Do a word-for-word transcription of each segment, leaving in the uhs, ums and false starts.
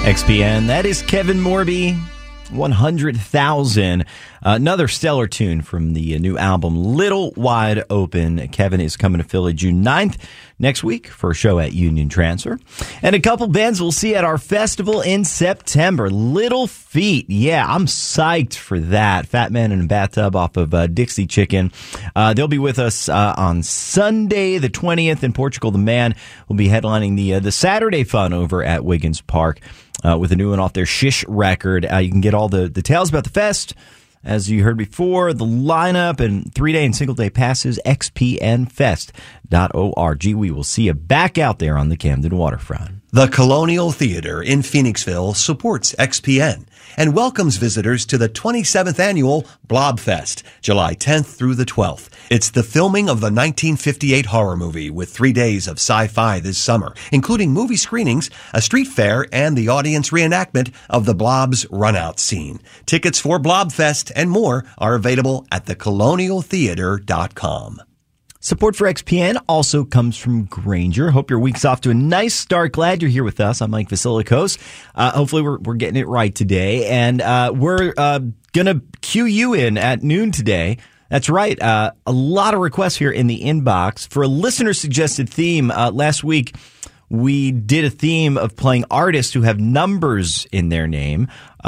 X P N, that is Kevin Morby, one hundred thousand. Uh, another stellar tune from the new album, Little Wide Open. Kevin is coming to Philly June ninth next week for a show at Union Transfer. And a couple bands we'll see at our festival in September. Little Feat. Yeah, I'm psyched for that. Fat Man in a Bathtub off of uh, Dixie Chicken. Uh, they'll be with us uh, on Sunday the twentieth in Portugal the Man. Will be headlining the, uh, the Saturday Fun over at Wiggins Park. Uh, with a new one off their Shish record. Uh, you can get all the details about the fest, as you heard before, the lineup and three-day and single-day passes, x p n fest dot org. We will see you back out there on the Camden waterfront. The Colonial Theater in Phoenixville supports X P N and welcomes visitors to the twenty-seventh annual Blobfest, July tenth through the twelfth. It's the filming of the nineteen fifty-eight horror movie with three days of sci-fi this summer, including movie screenings, a street fair, and the audience reenactment of the Blob's run-out scene. Tickets for Blobfest and more are available at the colonial theater dot com. Support for X P N also comes from Grainger. Hope your week's off to a nice start. Glad you're here with us. I'm Mike Vasilikos. Uh, hopefully we're, we're getting it right today. And uh, we're uh, going to cue you in at noon today. That's right. Uh, a lot of requests here in the inbox. For a listener-suggested theme, uh, last week we did a theme of playing artists who have numbers in their name.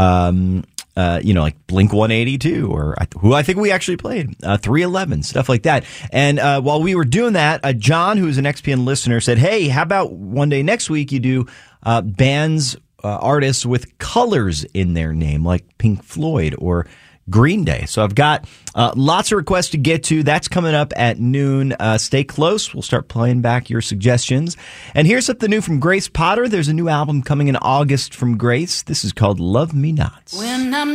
Um Uh, you know, like Blink one eighty-two, or who I think we actually played, uh, three eleven, stuff like that. And uh, while we were doing that, uh, John, who's an X P N listener, said, hey, how about one day next week you do uh, bands, uh, artists with colors in their name, like Pink Floyd or Green Day. So I've got uh, lots of requests to get to. That's coming up at noon. Uh, stay close. We'll start playing back your suggestions. And here's something new from Grace Potter. There's a new album coming in August from Grace. This is called Love Me Not. When I'm